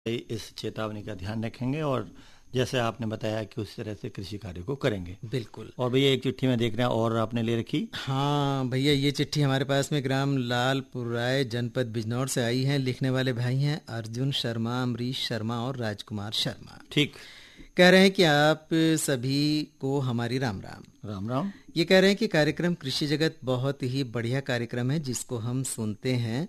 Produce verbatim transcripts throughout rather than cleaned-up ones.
इस चेतावनी का ध्यान रखेंगे और जैसे आपने बताया कि उस तरह से कृषि कार्य को करेंगे। बिल्कुल। और भैया एक चिट्ठी में देख रहे हैं और आपने ले रखी। हाँ भैया, ये चिट्ठी हमारे पास में ग्राम लालपुर राय जनपद बिजनौर से आई है। लिखने वाले भाई हैं अर्जुन शर्मा, अमरीश शर्मा और राजकुमार शर्मा। ठीक। कह रहे हैं कि आप सभी को हमारी राम राम। राम राम। ये कह रहे हैं कि कार्यक्रम कृषि जगत बहुत ही बढ़िया कार्यक्रम है जिसको हम सुनते हैं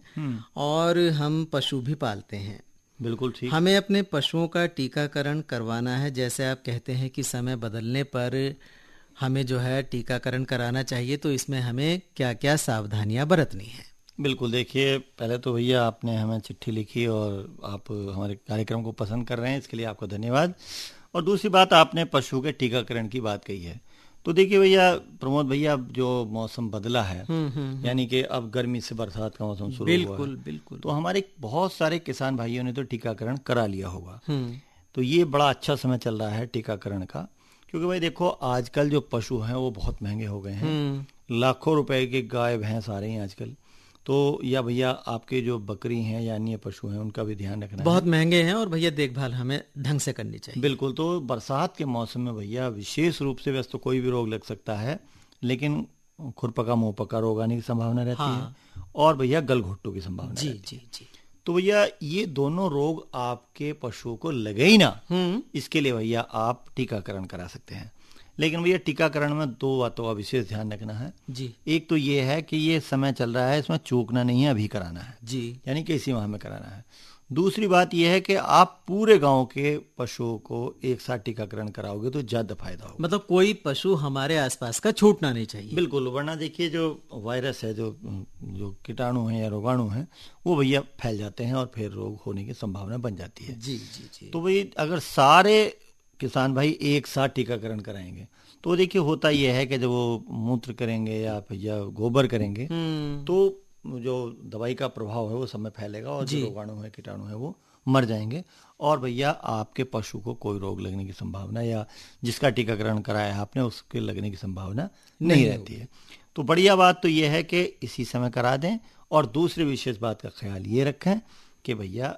और हम पशु भी पालते हैं। बिल्कुल ठीक। हमें अपने पशुओं का टीकाकरण करवाना है। जैसे आप कहते हैं कि समय बदलने पर हमें जो है टीकाकरण कराना चाहिए, तो इसमें हमें क्या क्या सावधानियां बरतनी है? बिल्कुल, देखिए पहले तो भैया आपने हमें चिट्ठी लिखी और आप हमारे कार्यक्रम को पसंद कर रहे हैं, इसके लिए आपका धन्यवाद। और दूसरी बात, आपने पशु के टीकाकरण की बात कही है। तो देखिए भैया प्रमोद भैया, अब जो मौसम बदला है, यानी कि अब गर्मी से बरसात का मौसम शुरू हुआ है, बिल्कुल बिल्कुल, तो हमारे बहुत सारे किसान भाइयों ने तो टीकाकरण करा लिया होगा। तो ये बड़ा अच्छा समय चल रहा है टीकाकरण का, क्योंकि भाई देखो आजकल जो पशु हैं वो बहुत महंगे हो गए हैं। लाखों रुपए के गाय भैंस आ रही हैं आजकल। तो या भैया आपके जो बकरी हैं या अन्य पशु हैं उनका भी ध्यान रखना बहुत है। महंगे हैं और भैया देखभाल हमें ढंग से करनी चाहिए। बिल्कुल। तो बरसात के मौसम में भैया विशेष रूप से वैसे तो कोई भी रोग लग सकता है, लेकिन खुरपका मुंहपका रोग आने की संभावना रहती हाँ। है और भैया गलघोटू की संभावना जी रहती जी जी। तो भैया ये दोनों रोग आपके पशुओं को लगे ही ना, इसके लिए भैया आप टीकाकरण करा सकते हैं। लेकिन भैया टीकाकरण में दो बातों का विशेष ध्यान रखना है जी। एक तो ये है कि ये समय चल रहा है, इसमें चूकना नहीं है, अभी कराना है जी, यानी कि इसी माह में कराना है। दूसरी बात यह है कि आप पूरे गांव के पशुओं को एक साथ टीकाकरण कराओगे तो ज्यादा फायदा होगा। मतलब कोई पशु हमारे आसपास का छूटना नहीं चाहिए। बिल्कुल, वरना देखिए जो वायरस है, जो जो कीटाणु हैं या रोगाणु हैं, वो भैया फैल जाते हैं और फिर रोग होने की संभावना बन जाती है। जी जी जी। तो भाई अगर सारे किसान भाई एक साथ टीकाकरण कराएंगे तो देखिए होता यह है कि जब वो मूत्र करेंगे या भैया गोबर करेंगे तो जो दवाई का प्रभाव है वो सब में फैलेगा और जो रोगाणु है कीटाणु है वो मर जाएंगे और भैया आपके पशु को कोई रोग लगने की संभावना या जिसका टीकाकरण कराया आपने उसके लगने की संभावना नहीं, नहीं रहती है। तो बढ़िया बात तो यह है कि इसी समय करा दें। और दूसरी विशेष बात का ख्याल ये रखें कि भैया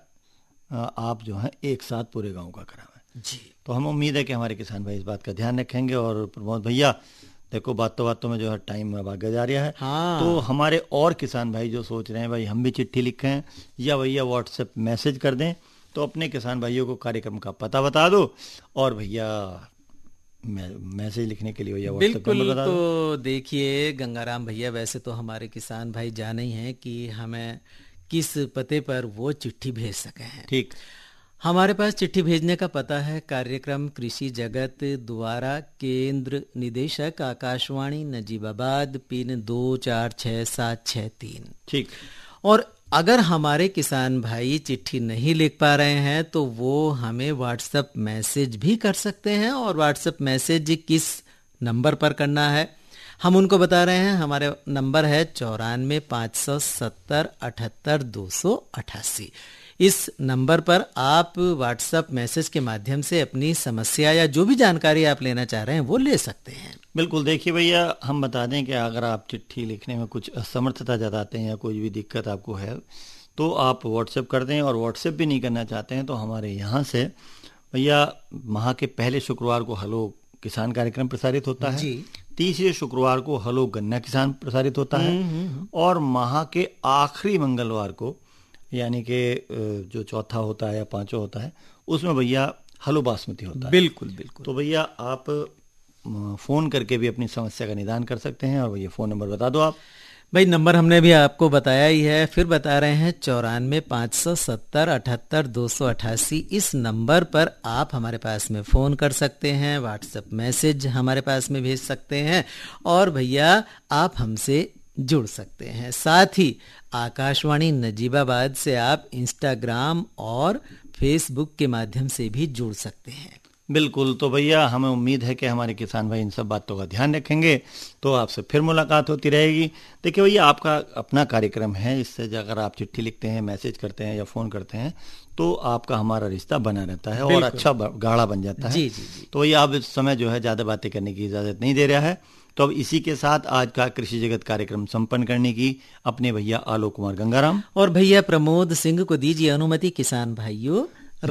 आप जो है एक साथ पूरे गाँव का कराएं जी। तो हम उम्मीद है कि हमारे किसान भाई इस बात का ध्यान रखेंगे। और प्रमोद भैया देखो बातों बातों में जो है टाइम अब आगे जा रहा है हाँ। तो हमारे और किसान भाई जो सोच रहे हैं भाई हम भी चिट्ठी लिखें या भैया व्हाट्सएप मैसेज कर दें, तो अपने किसान भाइयों को कार्यक्रम का पता बता दो और भैया मैसेज लिखने के लिए भैया व्हाट्सएप नंबर बता दो। तो देखिए गंगाराम भैया, वैसे तो हमारे किसान भाई जाने ही हैं कि हमें किस पते पर वो चिट्ठी भेज सके हैं। ठीक। हमारे पास चिट्ठी भेजने का पता है कार्यक्रम कृषि जगत द्वारा केंद्र निदेशक आकाशवाणी नजीबाबाद, पिन दो चार छः सात छः तीन। ठीक। और अगर हमारे किसान भाई चिट्ठी नहीं लिख पा रहे हैं तो वो हमें व्हाट्सएप मैसेज भी कर सकते हैं। और व्हाट्सएप मैसेज किस नंबर पर करना है हम उनको बता रहे हैं। हमारे नंबर है चौरानवे पाँच सौ सत्तर अठहत्तर दो सौ अठासी। इस नंबर पर आप व्हाट्सएप मैसेज के माध्यम से अपनी समस्या या जो भी जानकारी आप लेना चाह रहे हैं वो ले सकते हैं। बिल्कुल। देखिए भैया हम बता दें कि अगर आप चिट्ठी लिखने में कुछ असमर्थता जताते हैं या कोई भी दिक्कत आपको है तो आप व्हाट्सएप कर दें। और व्हाट्सएप भी नहीं करना चाहते हैं तो हमारे यहाँ से भैया माह के पहले शुक्रवार को हलो किसान कार्यक्रम प्रसारित होता है जी। तीसरे शुक्रवार को हलो गन्ना किसान प्रसारित होता है और माह के आखिरी मंगलवार को यानी कि जो चौथा होता है या पांचवा होता है उसमें भैया हलो बासमती होता है। बिल्कुल बिल्कुल। तो भैया आप फोन करके भी अपनी समस्या का निदान कर सकते हैं। और भैया फोन नंबर बता दो आप। भाई नंबर हमने भी आपको बताया ही है, फिर बता रहे हैं चौरानवे पाँच सौ सत्तर अठहत्तर दो सौ अठासी। इस नंबर पर आप हमारे पास में फ़ोन कर सकते हैं, व्हाट्सएप मैसेज हमारे पास में भेज सकते हैं और भैया आप हमसे जुड़ सकते हैं। साथ ही आकाशवाणी नजीबाबाद से आप इंस्टाग्राम और फेसबुक के माध्यम से भी जुड़ सकते हैं। बिल्कुल। तो भैया हमें उम्मीद है कि हमारे किसान भाई इन सब बातों का ध्यान रखेंगे तो आपसे फिर मुलाकात होती रहेगी। देखिए भैया आपका अपना कार्यक्रम है, इससे अगर आप चिट्ठी लिखते हैं, मैसेज करते हैं या फ़ोन करते हैं तो आपका हमारा रिश्ता बना रहता है और अच्छा गाढ़ा बन जाता है। जी जी जी। तो भैया अब इस समय जो है ज़्यादा बातें करने की इजाज़त नहीं दे रहा है। तो अब इसी के साथ आज का कृषि जगत कार्यक्रम संपन्न करने की अपने भैया आलोक कुमार गंगाराम और भैया प्रमोद सिंह को दीजिए अनुमति। किसान भाइयों